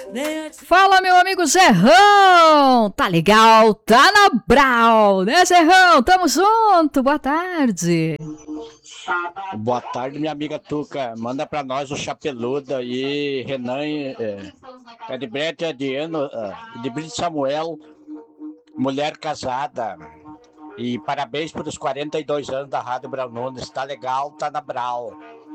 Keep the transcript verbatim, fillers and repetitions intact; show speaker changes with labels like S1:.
S1: Fala, meu amigo Zerrão! Tá legal? Tá na Brau, né, Zerrão? Tamo junto, boa tarde.
S2: Boa tarde, minha amiga Tuca. Manda pra nós o Chapeludo aí, Renan, é, Edbrete Adiano, é, Edbrete Samuel, mulher casada. E parabéns pelos quarenta e dois anos da Rádio Brau Nunes. Tá legal, tá na Brau.